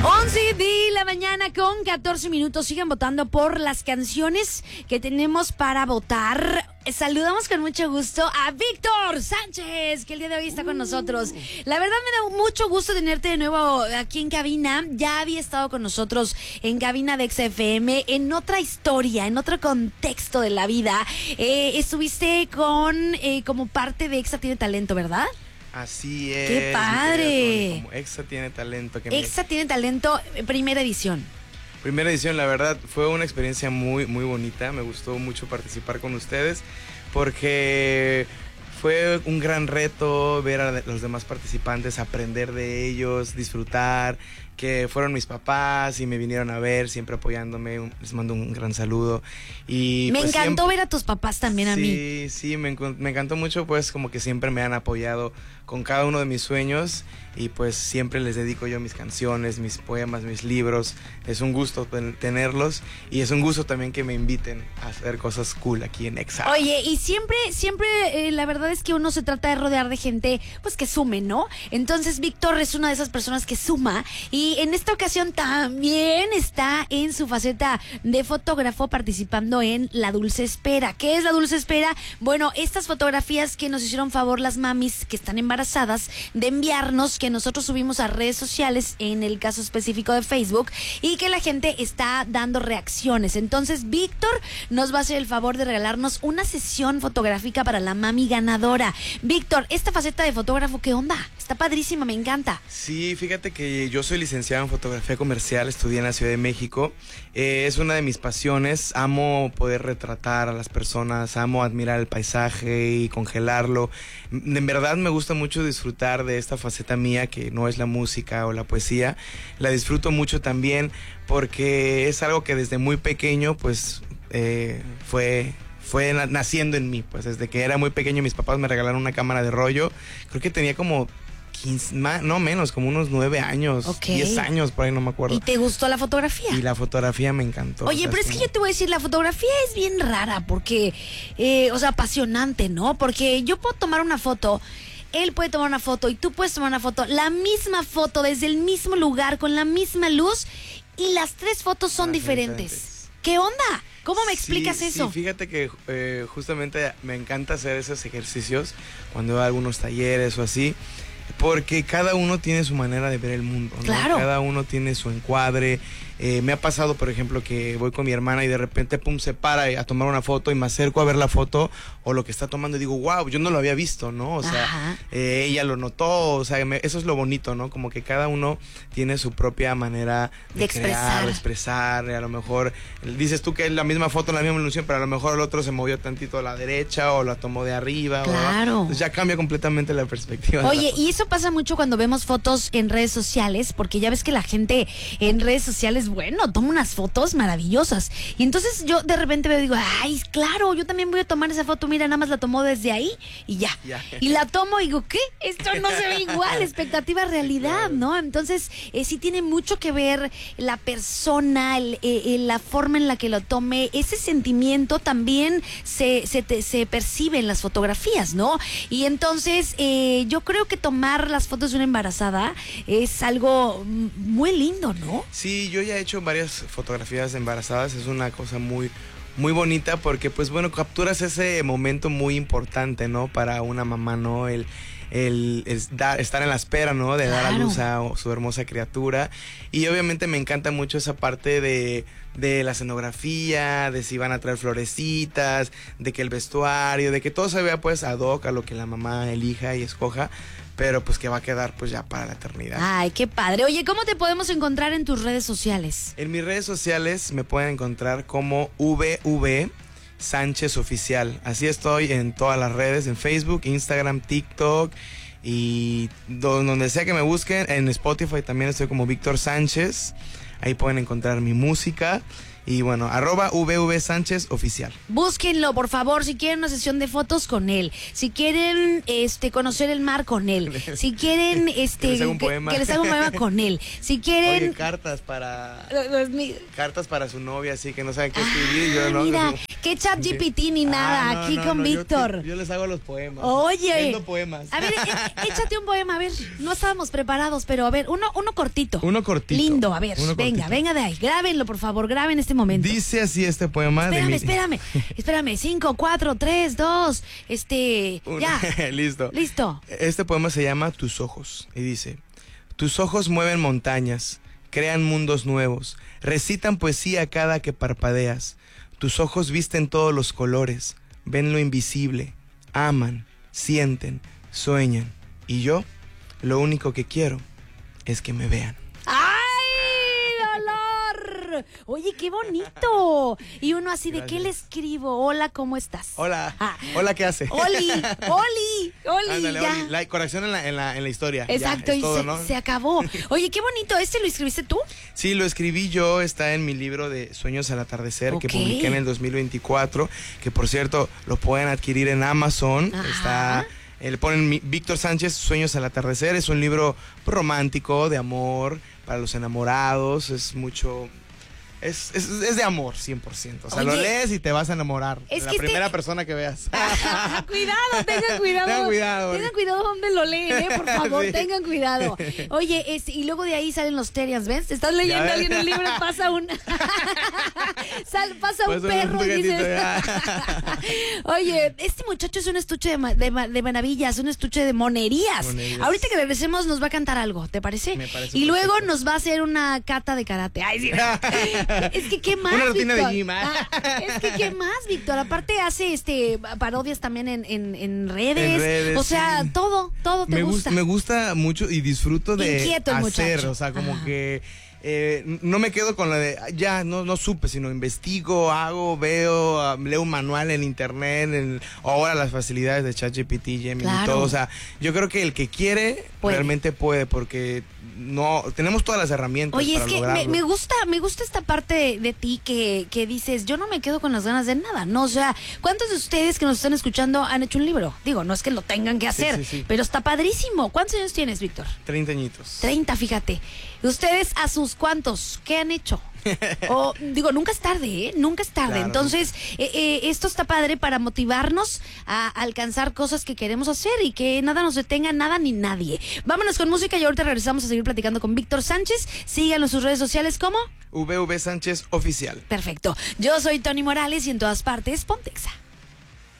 11 de la mañana con 14 minutos. Sigan votando por las canciones que tenemos para votar. Saludamos con mucho gusto a Víctor Sánchez, que el día de hoy está con nosotros. La verdad me da mucho gusto tenerte de nuevo aquí en cabina. Ya había estado con nosotros en cabina de XFM en otra historia, en otro contexto de la vida. Estuviste como parte de Exa Tiene Talento, ¿verdad? Así es. ¡Qué padre! Como Exa Tiene Talento. Exa Tiene Talento, primera edición. Primera edición, la verdad, fue una experiencia muy, muy bonita. Me gustó mucho participar con ustedes porque fue un gran reto ver a los demás participantes, aprender de ellos, disfrutar, que fueron mis papás y me vinieron a ver, siempre apoyándome. Les mando un gran saludo. Y me pues encantó ver a tus papás también a mí. Sí, me encantó mucho, pues como que siempre me han apoyado con cada uno de mis sueños y pues siempre les dedico yo mis canciones, mis poemas, mis libros. Es un gusto tenerlos y es un gusto también que me inviten a hacer cosas cool aquí en Exa. Oye, y siempre, la verdad es que uno se trata de rodear de gente pues que sume, ¿no? Entonces Víctor es una de esas personas que suma y en esta ocasión también está en su faceta de fotógrafo participando en La Dulce Espera. ¿Qué es La Dulce Espera? Bueno, estas fotografías que nos hicieron favor las mamis que están embarazadas de enviarnos, que nosotros subimos a redes sociales, en el caso específico de Facebook, y que la gente está dando reacciones. Entonces Víctor nos va a hacer el favor de regalarnos una sesión fotográfica para la mami ganadora. Víctor, esta faceta de fotógrafo, ¿qué onda? Está padrísima, me encanta. Sí, fíjate que yo soy licenciado en fotografía comercial, estudié en la Ciudad de México. Es una de mis pasiones, amo poder retratar a las personas, amo admirar el paisaje y congelarlo. En verdad me gusta mucho disfrutar de esta faceta mía que no es la música o la poesía. La disfruto mucho también porque es algo que desde muy pequeño pues fue naciendo en mí. Pues desde que era muy pequeño mis papás me regalaron una cámara de rollo. Creo que tenía como 15, no menos, como unos 9 años, okay. 10 años, por ahí no me acuerdo. ¿Y te gustó la fotografía? Y la fotografía me encantó. Oye, pero es que yo te voy a decir, la fotografía es bien rara porque, apasionante, ¿no? Porque yo puedo tomar una foto, él puede tomar una foto y tú puedes tomar una foto, la misma foto, desde el mismo lugar, con la misma luz, y las tres fotos son diferentes. ¿Qué onda? ¿Cómo me explicas eso? Sí, fíjate que justamente me encanta hacer esos ejercicios cuando voy a algunos talleres o así, porque cada uno tiene su manera de ver el mundo, ¿no? Claro. Cada uno tiene su encuadre. Me ha pasado, por ejemplo, que voy con mi hermana y de repente, pum, se para a tomar una foto y me acerco a ver la foto o lo que está tomando y digo, wow, yo no lo había visto, ¿no? O sea, ella lo notó, o sea, eso es lo bonito, ¿no? Como que cada uno tiene su propia manera de crear, de expresar. A lo mejor dices tú que es la misma foto, la misma ilusión, pero a lo mejor el otro se movió tantito a la derecha o la tomó de arriba. Claro. Entonces ya cambia completamente la perspectiva. Oye, y eso pasa mucho cuando vemos fotos en redes sociales, porque ya ves que la gente en redes sociales, bueno, toma unas fotos maravillosas. Y entonces yo de repente veo y digo, ay, claro, yo también voy a tomar esa foto, mira, nada más la tomó desde ahí y ya. Y la tomo y digo, ¿qué? Esto no se ve igual, expectativa realidad, ¿no? Entonces, sí tiene mucho que ver la persona, la forma en la que lo tome, ese sentimiento también se percibe en las fotografías, ¿no? Y entonces, yo creo que tomar las fotos de una embarazada es algo muy lindo, ¿no? Sí, yo ya he hecho varias fotografías de embarazadas, es una cosa muy, muy bonita porque, pues bueno, capturas ese momento muy importante, ¿no? Para una mamá, ¿no? El estar en la espera, ¿no? De dar a luz a su hermosa criatura. Y obviamente me encanta mucho esa parte de la escenografía, de si van a traer florecitas, de que el vestuario, de que todo se vea pues ad hoc a lo que la mamá elija y escoja, pero pues que va a quedar pues ya para la eternidad. Ay, qué padre. Oye, ¿cómo te podemos encontrar en tus redes sociales? En mis redes sociales me pueden encontrar como VV Sánchez Oficial. Así estoy en todas las redes, en Facebook, Instagram, TikTok y donde sea que me busquen. En Spotify también estoy como Víctor Sánchez. Ahí pueden encontrar mi música Y bueno, @VV Sánchez oficial. Búsquenlo, por favor, si quieren una sesión de fotos con él, si quieren conocer el mar con él, si quieren que les haga un poema. que les haga un poema con él, si quieren... Oye, cartas para su novia, así que no saben qué escribir. Yo no. Mira, qué chat GPT ni nada, aquí con Víctor. Yo les hago los poemas. Oye. Vendo poemas. A ver, échate un poema, a ver, no estábamos preparados, pero a ver, uno cortito. Uno cortito. Lindo, a ver, venga de ahí, grábenlo, por favor, graben este momento. Dice así este poema. Espérame, 5, 4, 3, 2, ya. Listo. Este poema se llama Tus ojos y dice: tus ojos mueven montañas, crean mundos nuevos, recitan poesía cada que parpadeas. Tus ojos visten todos los colores, ven lo invisible, aman, sienten, sueñan. Y yo, lo único que quiero es que me vean. Oye, qué bonito. Y uno así, ¿de qué le escribo? Hola, ¿cómo estás? Hola. Hola, ¿qué hace? Oli. Ándale, ya. Oli. La corrección en la historia. Exacto, ya, y todo, ¿no? se acabó. Oye, qué bonito. ¿Lo escribiste tú? Sí, lo escribí yo. Está en mi libro de Sueños al Atardecer, que publiqué en el 2024. Que, por cierto, lo pueden adquirir en Amazon. Ajá. Le ponen Víctor Sánchez, Sueños al Atardecer. Es un libro romántico, de amor, para los enamorados. Es mucho... Es de amor, 100%. O sea, oye, lo lees y te vas a enamorar de la primera persona que veas. Cuidado, tengan cuidado. Tengan cuidado donde lo leen, por favor, sí. Tengan cuidado. Oye, y luego de ahí salen los Terians, ¿ves? Estás leyendo alguien el libro, pasa un perro y dices... Oye, este muchacho es un estuche de maravillas, un estuche de monerías. Ahorita que regresemos nos va a cantar algo, ¿te parece? Me parece. Y luego nos va a hacer una cata de karate. Ay, sí. Es que qué más, una rutina Víctor? de gym. Es que qué más, Víctor. Aparte hace parodias también en redes. O sea, sí. todo te gusta. Me gusta mucho y disfruto de Inquieto el hacer. Muchacho. O sea, como que no me quedo con la de ya, no supe, sino investigo, veo, leo un manual en internet, ahora las facilidades de ChatGPT, Gemini, claro. Y todo. O sea, yo creo que el que quiere realmente puede, porque no tenemos todas las herramientas. Oye, para es que lograrlo. me gusta esta parte de ti que dices, yo no me quedo con las ganas de nada, ¿no? O sea, ¿cuántos de ustedes que nos están escuchando han hecho un libro? Digo, no es que lo tengan que hacer, sí. Pero está padrísimo. ¿Cuántos años tienes, Víctor? 30 añitos. 30, fíjate. ¿Ustedes a sus cuántos? ¿Qué han hecho? Nunca es tarde, ¿eh? Nunca es tarde. Claro. Entonces, esto está padre para motivarnos a alcanzar cosas que queremos hacer y que nada nos detenga, nada ni nadie. Vámonos con música y ahorita regresamos a seguir platicando con Víctor Sánchez. Síganlo en sus redes sociales como VV Sánchez Oficial. Perfecto. Yo soy Tony Morales y en todas partes, Pontexa.